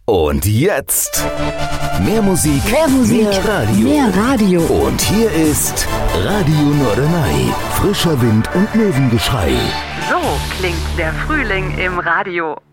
Und jetzt mehr Musik, mehr Radio. Und hier ist Radio Norderney. Frischer Wind und Möwengeschrei. So klingt der Frühling im Radio.